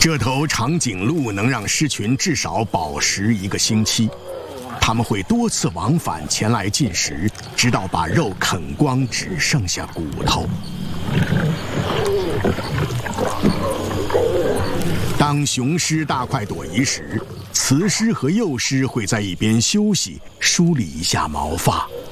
这头长颈鹿能让狮群至少饱食1个星期，它们会多次往返前来进食，直到把肉啃光，只剩下骨头。当雄狮大快朵颐时，雌狮和幼狮会在一边休息，梳理一下毛发。